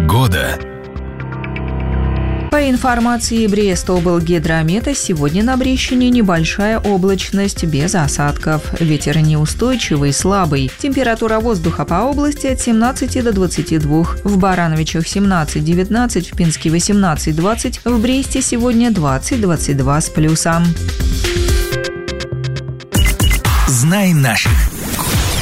Погода. По информации Брестоблгидромета, сегодня на Брещине небольшая облачность без осадков. Ветер неустойчивый, слабый. Температура воздуха по области от 17 до 22. В Барановичах 17-19, в Пинске 18-20, в Бресте сегодня 20-22 с плюсом. Знай наших.